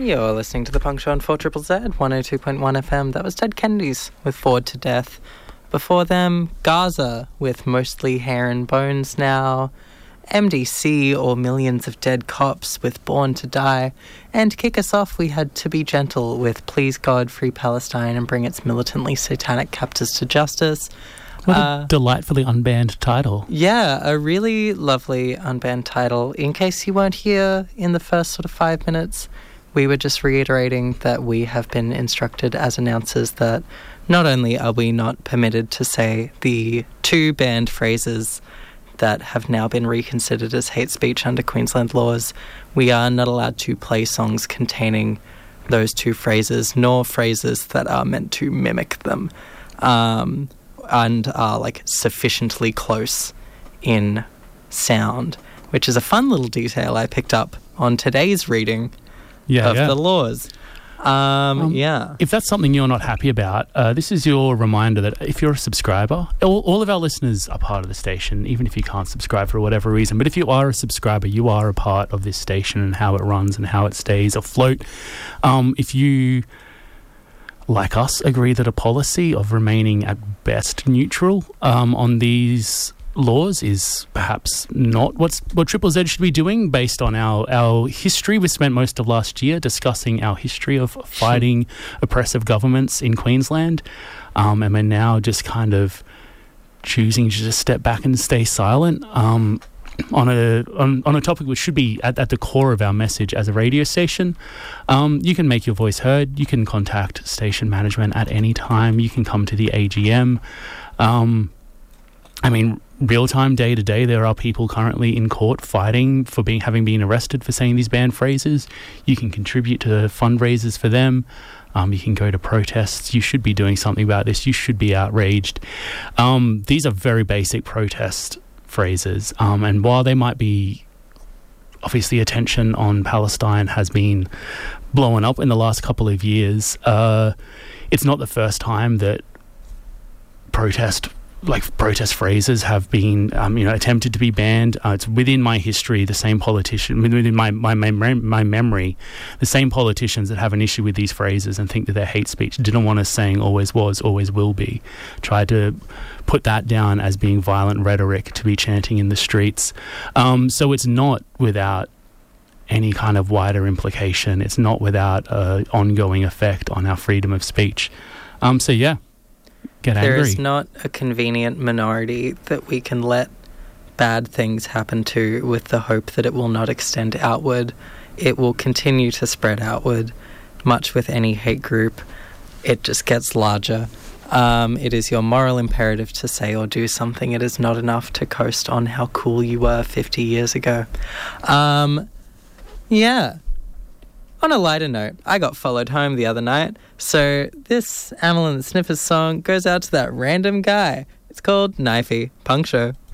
You're listening to The Punk Show on 4ZZZ, 102.1 FM. That was Dead Kennedys with Forward to Death. Before them, Gaza with Mostly Hair and Bones Now. MDC, or Millions of Dead Cops, with Born to Die. And to kick us off, we had To Be Gentle with Please God, Free Palestine and Bring Its Militantly Satanic Captors to Justice. What a delightfully unbanned title. Yeah, a really lovely unbanned title. In case you weren't here in the first sort of 5 minutes, we were just reiterating that we have been instructed as announcers that not only are we not permitted to say the two banned phrases that have now been reconsidered as hate speech under Queensland laws, we are not allowed to play songs containing those two phrases, nor phrases that are meant to mimic them. And are like sufficiently close in sound, which is a fun little detail I picked up on today's reading of the laws. If that's something you're not happy about, this is your reminder that if you're a subscriber, all of our listeners are part of the station, even if you can't subscribe for whatever reason. But if you are a subscriber, you are a part of this station and how it runs and how it stays afloat. If you, like us, agree that a policy of remaining at best neutral on these laws is perhaps not what Triple Z should be doing based on our history. We spent most of last year discussing our history of fighting oppressive governments in Queensland, and we're now just kind of choosing to just step back and stay silent on a topic which should be at the core of our message as a radio station. You can make your voice heard. You can contact station management at any time. You can come to the AGM. Real time, day to day, there are people currently in court fighting for having been arrested for saying these banned phrases. You can contribute to fundraisers for them. You can go to protests. You should be doing something about this. You should be outraged. These are very basic protest phrases, and while they might be, obviously attention on Palestine has been blowing up in the last couple of years, it's not the first time that protest phrases have been attempted to be banned. It's within my history, the same politician, within my memory, the same politicians that have an issue with these phrases and think that they're hate speech didn't want us saying always was, always will be. Tried to put that down as being violent rhetoric to be chanting in the streets. So it's not without any kind of wider implication. It's not without an ongoing effect on our freedom of speech. Get angry. There is not a convenient minority that we can let bad things happen to with the hope that it will not extend outward. It will continue to spread outward. Much with any hate group, it just gets larger. It is your moral imperative to say or do something. It is not enough to coast on how cool you were 50 years ago. On a lighter note, I got followed home the other night, so this Amyl and the Sniffers song goes out to that random guy. It's called Knifey. Punk Show.